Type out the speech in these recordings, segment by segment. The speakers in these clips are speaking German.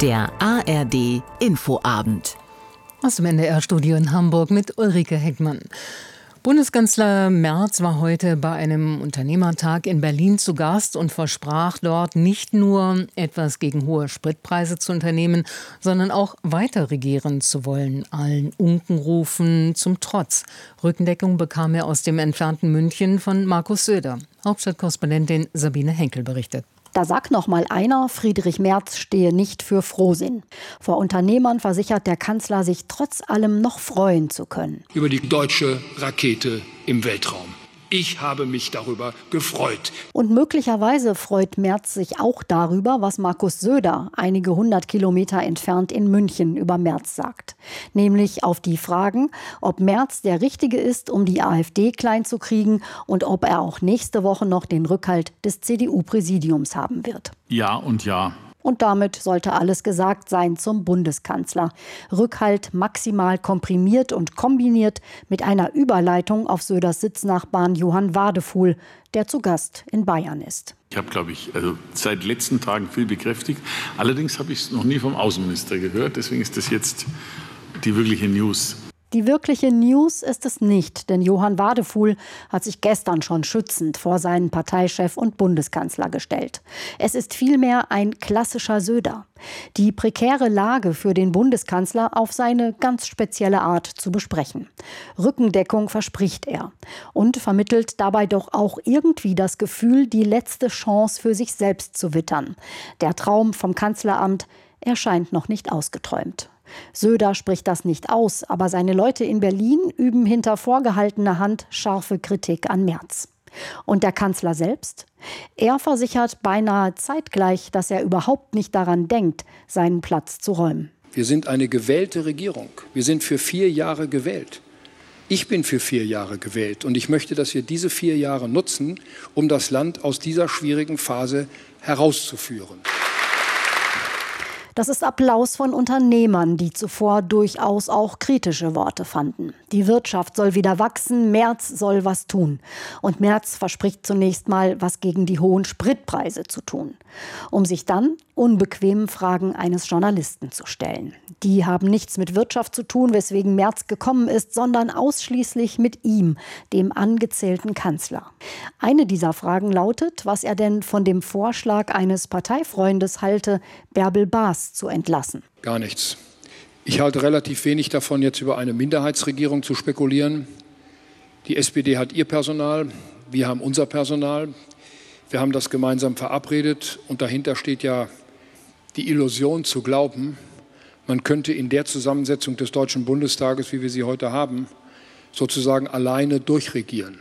Der ARD Infoabend. Aus dem NDR-Studio in Hamburg mit Ulrike Heckmann. Bundeskanzler Merz war heute bei einem Unternehmertag in Berlin zu Gast und versprach dort nicht nur etwas gegen hohe Spritpreise zu unternehmen, sondern auch weiter regieren zu wollen. Allen Unkenrufen zum Trotz. Rückendeckung bekam er aus dem entfernten München von Markus Söder. Hauptstadtkorrespondentin Sabine Henkel berichtet. Da sagt noch mal einer, Friedrich Merz stehe nicht für Frohsinn. Vor Unternehmern versichert der Kanzler, sich trotz allem noch freuen zu können. Über die deutsche Rakete im Weltraum. Ich habe mich darüber gefreut. Und möglicherweise freut Merz sich auch darüber, was Markus Söder einige 100 Kilometer entfernt in München über Merz sagt. Nämlich auf die Fragen, ob Merz der Richtige ist, um die AfD klein zu kriegen und ob er auch nächste Woche noch den Rückhalt des CDU-Präsidiums haben wird. Ja und ja. Und damit sollte alles gesagt sein zum Bundeskanzler. Rückhalt maximal komprimiert und kombiniert mit einer Überleitung auf Söders Sitznachbarn Johann Wadefuhl, der zu Gast in Bayern ist. Ich habe, seit den letzten Tagen viel bekräftigt. Allerdings habe ich es noch nie vom Außenminister gehört. Deswegen ist das jetzt die wirkliche News. Die wirkliche News ist es nicht, denn Johann Wadefuhl hat sich gestern schon schützend vor seinen Parteichef und Bundeskanzler gestellt. Es ist vielmehr ein klassischer Söder. Die prekäre Lage für den Bundeskanzler auf seine ganz spezielle Art zu besprechen. Rückendeckung verspricht er und vermittelt dabei doch auch irgendwie das Gefühl, die letzte Chance für sich selbst zu wittern. Der Traum vom Kanzleramt erscheint noch nicht ausgeträumt. Söder spricht das nicht aus, aber seine Leute in Berlin üben hinter vorgehaltener Hand scharfe Kritik an Merz. Und der Kanzler selbst? Er versichert beinahe zeitgleich, dass er überhaupt nicht daran denkt, seinen Platz zu räumen. Wir sind eine gewählte Regierung. Wir sind für 4 Jahre gewählt. Ich bin für 4 Jahre gewählt und ich möchte, dass wir diese 4 Jahre nutzen, um das Land aus dieser schwierigen Phase herauszuführen. Das ist Applaus von Unternehmern, die zuvor durchaus auch kritische Worte fanden. Die Wirtschaft soll wieder wachsen, Merz soll was tun. Und Merz verspricht zunächst mal, was gegen die hohen Spritpreise zu tun. Um sich dann unbequemen Fragen eines Journalisten zu stellen. Die haben nichts mit Wirtschaft zu tun, weswegen Merz gekommen ist, sondern ausschließlich mit ihm, dem angezählten Kanzler. Eine dieser Fragen lautet, was er denn von dem Vorschlag eines Parteifreundes halte, Bärbel Baas zu entlassen. Gar nichts. Ich halte relativ wenig davon, jetzt über eine Minderheitsregierung zu spekulieren. Die SPD hat ihr Personal, wir haben unser Personal. Wir haben das gemeinsam verabredet und dahinter steht ja die Illusion zu glauben, man könnte in der Zusammensetzung des Deutschen Bundestages, wie wir sie heute haben, sozusagen alleine durchregieren.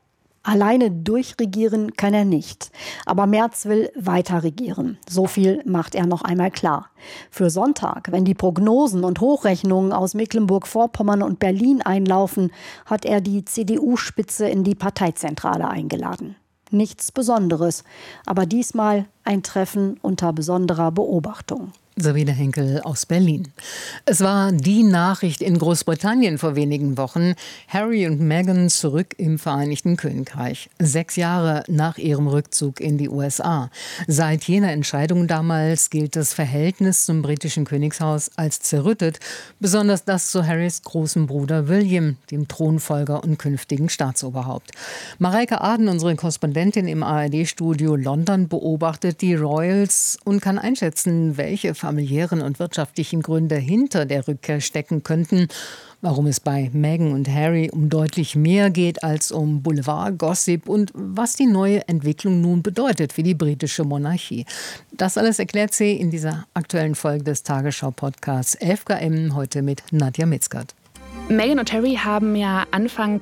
Alleine durchregieren kann er nicht. Aber Merz will weiter regieren. So viel macht er noch einmal klar. Für Sonntag, wenn die Prognosen und Hochrechnungen aus Mecklenburg-Vorpommern und Berlin einlaufen, hat er die CDU-Spitze in die Parteizentrale eingeladen. Nichts Besonderes, aber diesmal ein Treffen unter besonderer Beobachtung. Sabine Henkel aus Berlin. Es war die Nachricht in Großbritannien vor wenigen Wochen. Harry und Meghan zurück im Vereinigten Königreich. 6 Jahre nach ihrem Rückzug in die USA. Seit jener Entscheidung damals gilt das Verhältnis zum britischen Königshaus als zerrüttet. Besonders das zu Harrys großem Bruder William, dem Thronfolger und künftigen Staatsoberhaupt. Mareike Aden, unsere Korrespondentin im ARD-Studio London, beobachtet die Royals und kann einschätzen, welche familiären und wirtschaftlichen Gründe hinter der Rückkehr stecken könnten. Warum es bei Meghan und Harry um deutlich mehr geht als um Boulevard-Gossip und was die neue Entwicklung nun bedeutet für die britische Monarchie. Das alles erklärt sie in dieser aktuellen Folge des Tagesschau-Podcasts 11KM, heute mit Nadja Mitzgert. Meghan und Harry haben ja Anfang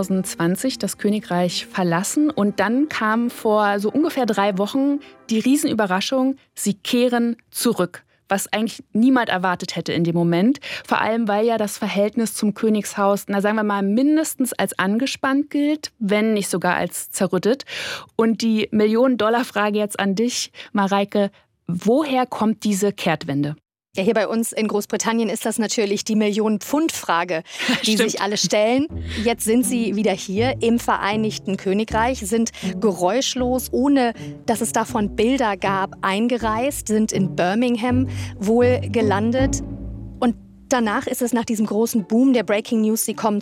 2020 das Königreich verlassen und dann kam vor so ungefähr 3 Wochen die Riesenüberraschung, sie kehren zurück. Was eigentlich niemand erwartet hätte in dem Moment. Vor allem, weil ja das Verhältnis zum Königshaus, sagen wir mal, mindestens als angespannt gilt, wenn nicht sogar als zerrüttet. Und die Millionen-Dollar-Frage jetzt an dich, Mareike, woher kommt diese Kehrtwende? Ja, hier bei uns in Großbritannien ist das natürlich die Millionen-Pfund-Frage, die sich alle stellen. Jetzt sind sie wieder hier im Vereinigten Königreich, sind geräuschlos, ohne dass es davon Bilder gab, eingereist, sind in Birmingham wohl gelandet. Und danach ist es nach diesem großen Boom der Breaking News, sie kommen